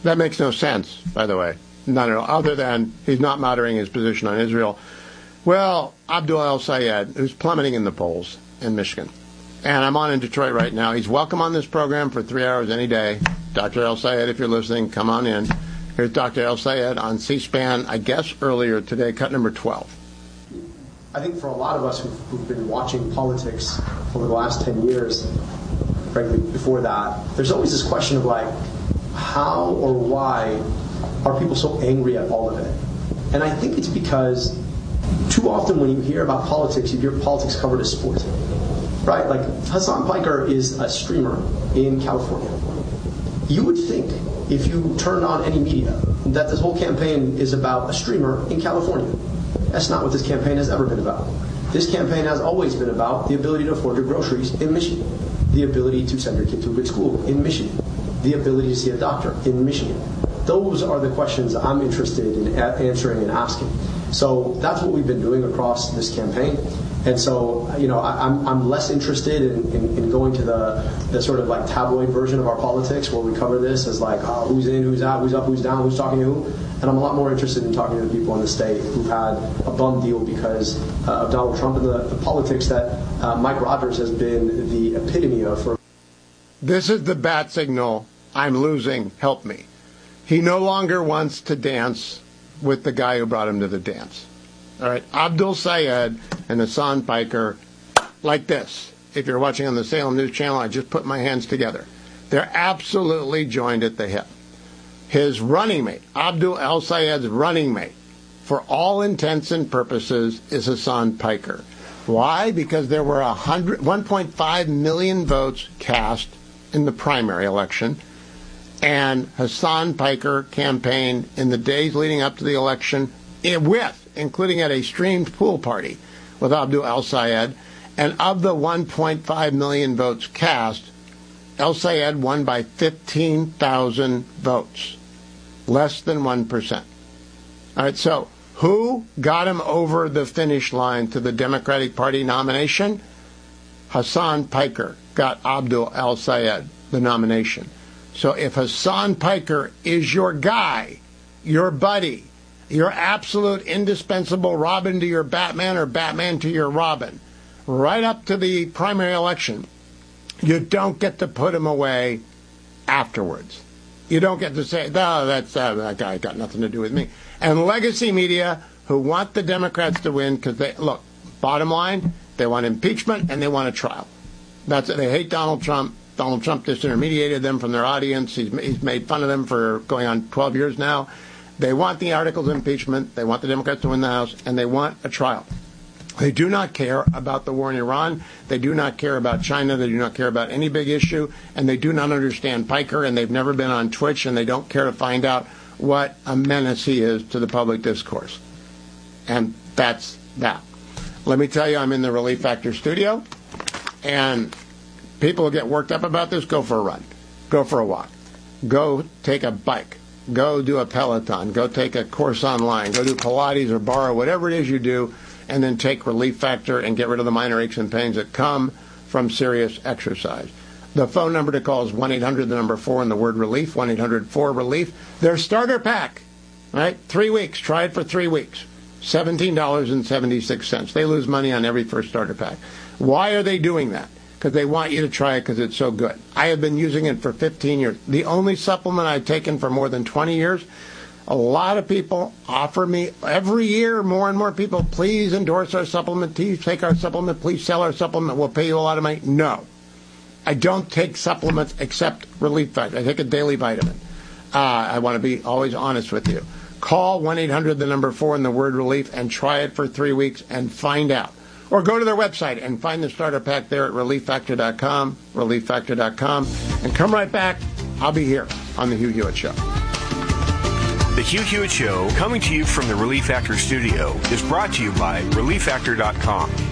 That makes no sense, by the way. None at all, other than he's not moderating his position on Israel. Well, Abdul El-Sayed, who's plummeting in the polls in Michigan. And I'm on in Detroit right now. He's welcome on this program for 3 hours any day. Dr. El-Sayed, if you're listening, come on in. Here's Dr. El-Sayed on C-SPAN, I guess earlier today, cut number 12. I think for a lot of us who've been watching politics over the last 10 years, frankly, before that, there's always this question of like, how or why are people so angry at all of it? And I think it's because too often when you hear about politics, you hear politics covered as sport. Right? Like Hassan Piker is a streamer in California. You would think, if you turned on any media, that this whole campaign is about a streamer in California. That's not what this campaign has ever been about. This campaign has always been about the ability to afford your groceries in Michigan, the ability to send your kid to a good school in Michigan, the ability to see a doctor in Michigan. Those are the questions I'm interested in answering and asking. So that's what we've been doing across this campaign. And so, you know, I'm less interested in going to the sort of like tabloid version of our politics where we cover this as like, oh, who's in, who's out, who's up, who's down, who's talking to who. And I'm a lot more interested in talking to the people in the state who've had a bum deal because of Donald Trump and the politics that Mike Rogers has been the epitome of. This is the bat signal. I'm losing. Help me. He no longer wants to dance with the guy who brought him to the dance. All right, Abdul Sayed and Hassan Piker, like this. If you're watching on the Salem News Channel, I just put my hands together. They're absolutely joined at the hip. His running mate, Abdul El-Sayed's running mate, for all intents and purposes, is Hassan Piker. Why? Because there were 1.5 million votes cast in the primary election, and Hassan Piker campaigned in the days leading up to the election including at a streamed pool party with Abdul El-Sayed, and of the 1.5 million votes cast, El-Sayed won by 15,000 votes, less than 1%. All right, so who got him over the finish line to the Democratic Party nomination? Hassan Piker got Abdul El-Sayed the nomination. So if Hassan Piker is your guy, your buddy, your absolute indispensable Robin to your Batman or Batman to your Robin, right up to the primary election, you don't get to put him away afterwards. You don't get to say, no, that guy got nothing to do with me. And legacy media who want the Democrats to win because look, bottom line, they want impeachment and they want a trial. That's it. They hate Donald Trump. Donald Trump disintermediated them from their audience. He's made fun of them for going on 12 years now. They want the articles of impeachment, they want the Democrats to win the House, and they want a trial. They do not care about the war in Iran. They do not care about China. They do not care about any big issue. And they do not understand Piker, and they've never been on Twitch, and they don't care to find out what a menace he is to the public discourse. And that's that. Let me tell you, I'm in the Relief Factor studio, and people who get worked up about this, go for a run. Go for a walk. Go take a bike. Go do a Peloton. Go take a course online. Go do Pilates or barre, whatever it is you do, and then take Relief Factor and get rid of the minor aches and pains that come from serious exercise. The phone number to call is 1-800-4 and the word relief, 1-800-4-RELIEF. Their starter pack, right? 3 weeks. Try it for 3 weeks. $17.76. They lose money on every first starter pack. Why are they doing that? Because they want you to try it because it's so good. I have been using it for 15 years. The only supplement I've taken for more than 20 years. A lot of people offer me every year, more and more people, please endorse our supplement, please take our supplement, please sell our supplement, we'll pay you a lot of money. No. I don't take supplements except Relief Factor. I take a daily vitamin. I want to be always honest with you. Call 1-800-4 and the word relief and try it for 3 weeks and find out. Or go to their website and find the starter pack there at relieffactor.com, relieffactor.com, and come right back. I'll be here on The Hugh Hewitt Show. The Hugh Hewitt Show, coming to you from the Relief Factor studio, is brought to you by relieffactor.com.